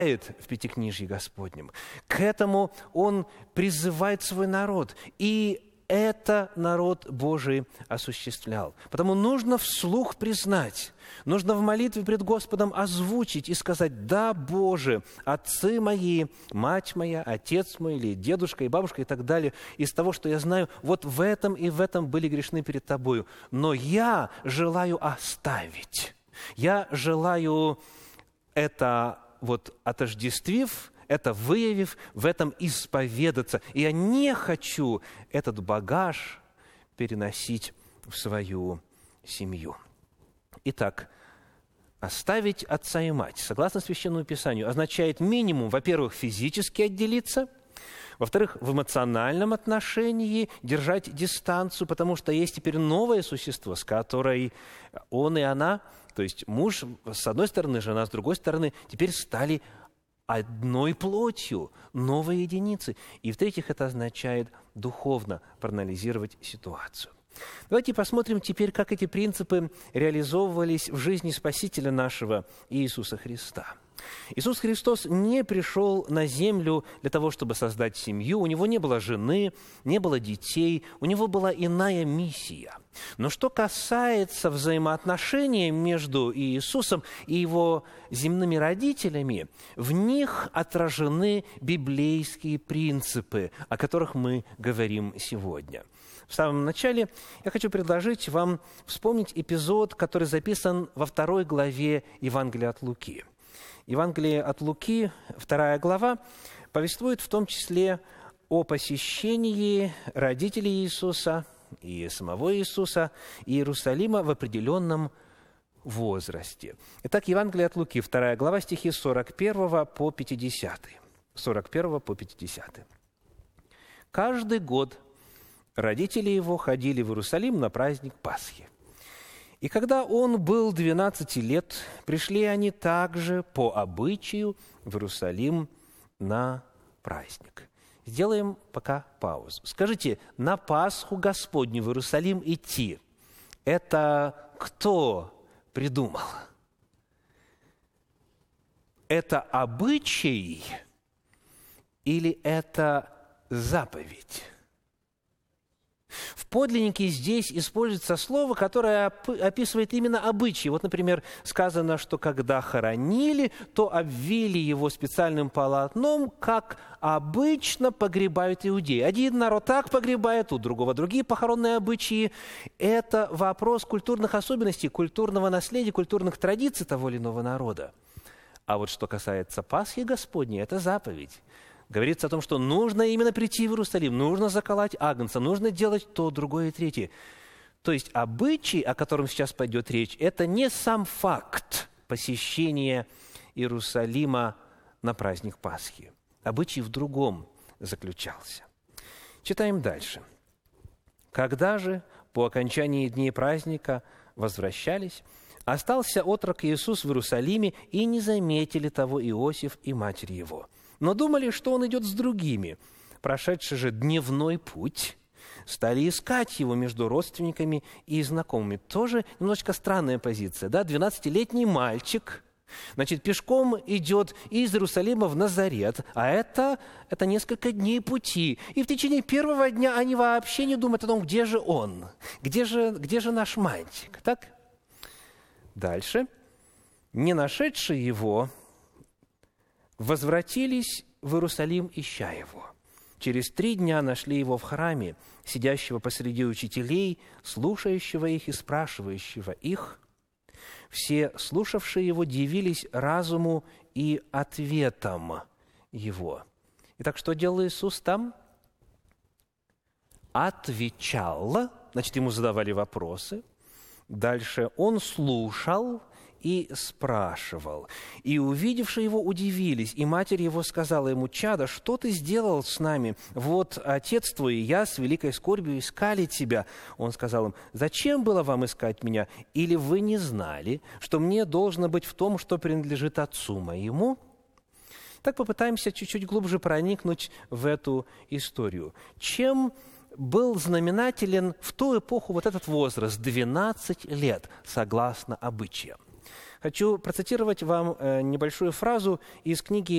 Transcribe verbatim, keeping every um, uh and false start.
в Пятикнижье Господнем. К этому Он призывает свой народ. И это народ Божий осуществлял. Потому нужно вслух признать, нужно в молитве пред Господом озвучить и сказать: «Да, Боже, отцы мои, мать моя, отец мой, или дедушка и бабушка и так далее, из того, что я знаю, вот в этом и в этом были грешны перед Тобою. Но я желаю оставить, я желаю это вот отождествив, это выявив, в этом исповедаться. И я не хочу этот багаж переносить в свою семью». Итак, оставить отца и мать, согласно Священному Писанию, означает минимум, во-первых, физически отделиться, во-вторых, в эмоциональном отношении держать дистанцию, потому что есть теперь новое существо, с которой он и она, то есть муж с одной стороны, жена с другой стороны, теперь стали одной плотью, новой единицей. И в-третьих, это означает духовно проанализировать ситуацию. Давайте посмотрим теперь, как эти принципы реализовывались в жизни Спасителя нашего Иисуса Христа. Иисус Христос не пришел на землю для того, чтобы создать семью. У Него не было жены, не было детей. У Него была иная миссия. Но что касается взаимоотношений между Иисусом и Его земными родителями, в них отражены библейские принципы, о которых мы говорим сегодня. В самом начале я хочу предложить вам вспомнить эпизод, который записан во второй главе Евангелия от Луки. Евангелие от Луки, вторая глава, повествует в том числе о посещении родителей Иисуса и самого Иисуса Иерусалима в определенном возрасте. Итак, Евангелие от Луки, вторая глава, стихи сорок первого по пятидесятый. сорок первого по пятидесятый. «Каждый год родители его ходили в Иерусалим на праздник Пасхи. И когда он был двенадцати лет, пришли они также по обычаю в Иерусалим на праздник». Сделаем пока паузу. Скажите, на Пасху Господню в Иерусалим идти – это кто придумал? Это обычай или это заповедь? В подлиннике здесь используется слово, которое описывает именно обычаи. Вот, например, сказано, что когда хоронили, то обвили его специальным полотном, как обычно погребают иудеи. Один народ так погребает, у другого другие похоронные обычаи. Это вопрос культурных особенностей, культурного наследия, культурных традиций того или иного народа. А вот что касается Пасхи Господней, это заповедь. Говорится о том, что нужно именно прийти в Иерусалим, нужно заколоть агнца, нужно делать то, другое и третье. То есть обычай, о котором сейчас пойдет речь, это не сам факт посещения Иерусалима на праздник Пасхи. Обычай в другом заключался. Читаем дальше. «Когда же по окончании дней праздника возвращались, остался отрок Иисус в Иерусалиме, и не заметили того Иосиф и матерь его. Но думали, что он идет с другими. Прошедший же дневной путь, стали искать его между родственниками и знакомыми». Тоже немножечко странная позиция, да? двенадцатилетний мальчик, значит, пешком идет из Иерусалима в Назарет, а это, это несколько дней пути. И в течение первого дня они вообще не думают о том, где же он, где же, где же наш мальчик. Так? Дальше. «Не нашедшие его, возвратились в Иерусалим, ища его. Через три дня нашли его в храме, сидящего посреди учителей, слушающего их и спрашивающего их. Все слушавшие его дивились разуму и ответам его». Итак, что делал Иисус там? Отвечал, значит, ему задавали вопросы. Дальше он слушал и спрашивал. И увидевшие его удивились, и матерь его сказала ему: «Чадо, что ты сделал с нами? Вот отец твой и я с великой скорбью искали тебя». Он сказал им: «Зачем было вам искать меня? Или вы не знали, что мне должно быть в том, что принадлежит отцу моему?» Так попытаемся чуть-чуть глубже проникнуть в эту историю. Чем был знаменателен в ту эпоху вот этот возраст, двенадцать лет, согласно обычаям? Хочу процитировать вам небольшую фразу из книги